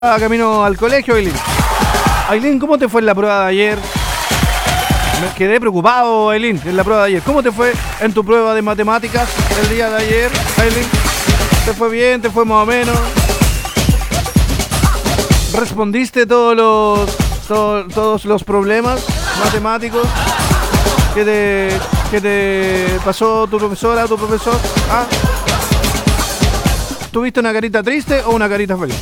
camino al colegio, Ailín. Ailín, ¿cómo te fue en la prueba de ayer? Me quedé preocupado, Ailín, en la prueba de ayer. ¿Cómo te fue en tu prueba de matemáticas el día de ayer, Ailín? ¿Te fue bien? ¿Te fue más o menos? ¿Respondiste todos los problemas matemáticos que te pasó tu profesora o tu profesor? ¿Ah? ¿Tuviste una carita triste o una carita feliz?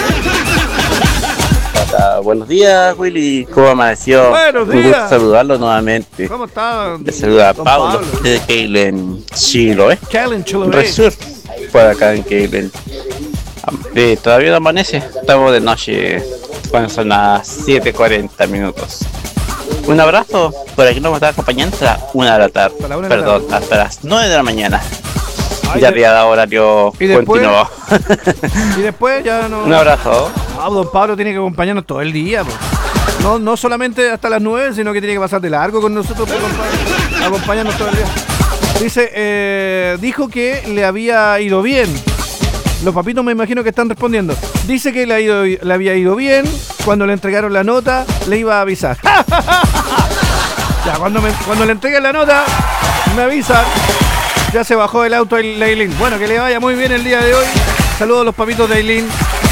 Buenos días, Willy. ¿Cómo amaneció? Buenos días. Un gusto saludarlo nuevamente. ¿Cómo está? Le saluda a don Pablo de Keilen, Chiloé. Keilen, Chiloé. Resur, por acá en Keilen. Todavía no amanece. Estamos de noche. Cuando son las 7:40 minutos. Un abrazo. Por aquí nos está acompañando hasta la 1 de la tarde. Perdón, hasta las 9 de la mañana. Ya había dado horario continuo. Y después ya no. Un abrazo. Ah, don Pablo tiene que acompañarnos todo el día, pues. No solamente hasta las 9, sino que tiene que pasar de largo con nosotros, pues, acompañarnos todo el día. Dice, dijo que le había ido bien. Los papitos me imagino que están respondiendo. Dice que le había ido bien. Cuando le entregaron la nota, le iba a avisar. Ya, cuando le entreguen la nota, me avisan. Ya se bajó del auto el Ailín. Bueno, que le vaya muy bien el día de hoy. Saludos a los papitos de Ailín.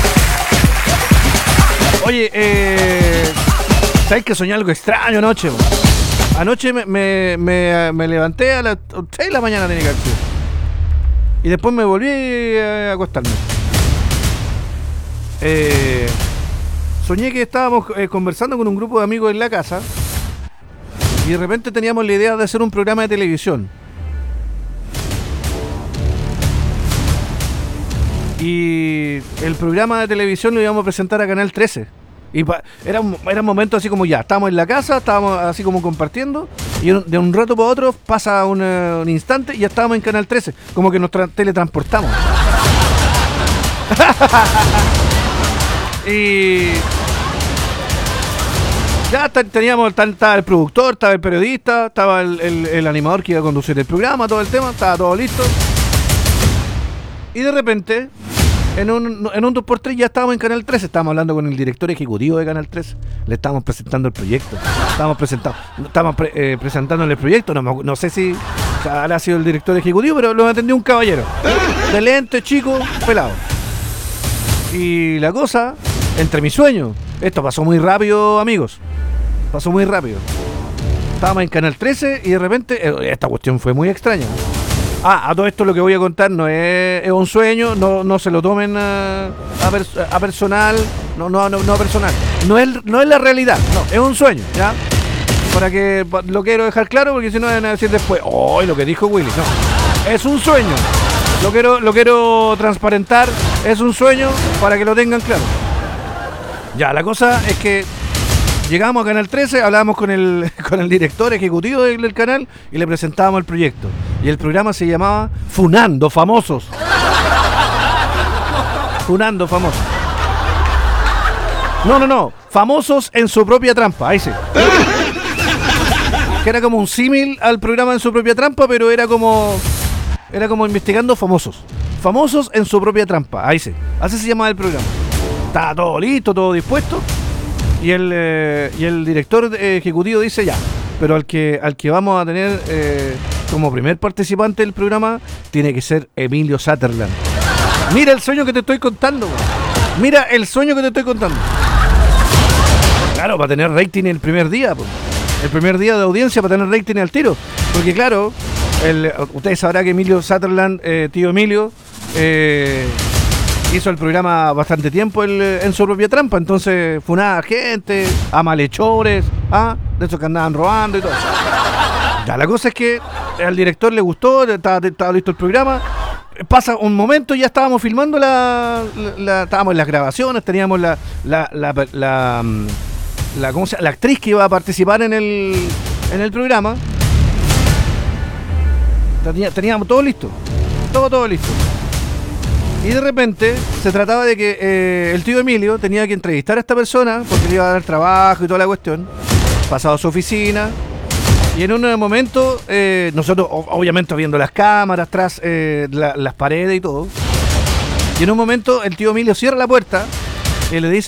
Oye, ¿sabes que soñé algo extraño anoche? Anoche me levanté a las 6 de la mañana, tenía que hacer. Y después me volví a acostarme. Soñé que estábamos conversando con un grupo de amigos en la casa. Y de repente teníamos la idea de hacer un programa de televisión. Y el programa de televisión lo íbamos a presentar a Canal 13. Y era un momento así como ya, estábamos en la casa, estábamos así como compartiendo. Y de un rato para otro pasa un instante y ya estábamos en Canal 13. Como que nos teletransportamos. Y ya teníamos, estaba el productor, estaba el periodista, estaba el animador que iba a conducir el programa, todo el tema, estaba todo listo. Y de repente, en un 2x3 ya estábamos en Canal 13, estábamos hablando con el director ejecutivo de Canal 13, le estábamos presentando el proyecto, estábamos presentándole el proyecto, no sé si habrá sido el director ejecutivo, pero lo atendió un caballero, de lente, chico, pelado. Y la cosa, entre mis sueños, esto pasó muy rápido, amigos, pasó muy rápido. Estábamos en Canal 13 y de repente, esta cuestión fue muy extraña. A todo esto lo que voy a contar no es un sueño, no se lo tomen a personal, no personal. No es la realidad, no, es un sueño, ¿ya? Para que lo quiero dejar claro porque si no van a decir después, lo que dijo Willy, no. Es un sueño. Lo quiero transparentar, es un sueño para que lo tengan claro. Ya, la cosa es que llegamos a Canal 13, hablábamos con el director ejecutivo del canal y le presentábamos el proyecto. Y el programa se llamaba Funando Famosos. Funando Famosos. No. Famosos en su propia trampa, ahí sí. Que era como un símil al programa En su propia trampa, pero era como investigando famosos. Famosos en su propia trampa, ahí sí. Así se llamaba el programa. Estaba todo listo, todo dispuesto. Y el director ejecutivo dice ya, pero al que vamos a tener como primer participante del programa tiene que ser Emilio Sutherland. Mira el sueño que te estoy contando. Mira el sueño que te estoy contando. Claro, para tener rating el primer día. El primer día de audiencia para tener rating al tiro. Porque claro, ustedes sabrán que Emilio Sutherland, tío Emilio, hizo el programa bastante tiempo en su propia trampa, entonces funaba a gente, a malhechores, de esos que andaban robando y todo eso. Ya, la cosa es que al director le gustó, estaba listo el programa. Pasa un momento y ya estábamos filmando estábamos en las grabaciones, teníamos la actriz que iba a participar en el programa. Teníamos todo listo, todo listo. Y de repente se trataba de que el tío Emilio tenía que entrevistar a esta persona porque le iba a dar trabajo y toda la cuestión. Pasado a su oficina. Y en un momento, nosotros obviamente viendo las cámaras tras las paredes y todo. Y en un momento el tío Emilio cierra la puerta Y le dice